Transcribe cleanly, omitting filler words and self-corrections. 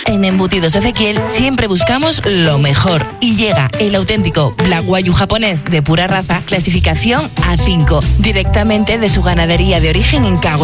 En Embutidos Ezequiel siempre buscamos lo mejor y llega el auténtico Black Wagyu japonés de pura raza, clasificación A5, directamente de su ganadería de origen en Cago